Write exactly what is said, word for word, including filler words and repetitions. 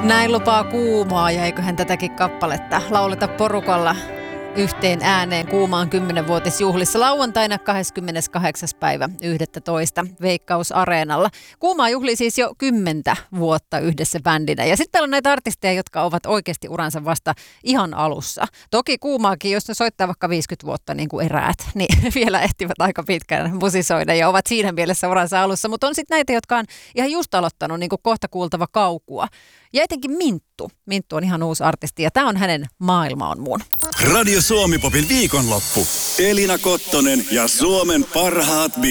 Näin lupaa Kuumaa, ja eiköhän tätäkin kappaletta lauleta porukalla yhteen ääneen Kuumaan kymmenvuotisjuhlissa lauantaina kahdeskymmeneskahdeksas päivä yhdestoista Veikkaus Areenalla. Kuumaa juhlii siis jo kymmentä vuotta yhdessä bändinä. Ja sitten meillä on näitä artisteja, jotka ovat oikeasti uransa vasta ihan alussa. Toki Kuumaakin, jos ne soittaa vaikka viisikymmentä vuotta niin kuin eräät, niin vielä ehtivät aika pitkään musisoida ja ovat siinä mielessä uransa alussa. Mutta on sitten näitä, jotka on ihan just aloittanut, niin kuin kohta kuultava Kaukua. Ja etenkin Minttu. Minttu on ihan uusi artisti ja tämä on hänen Maailma on mun. Radio Suomi Popin viikonloppu. Elina Kottonen ja Suomen parhaat biisit.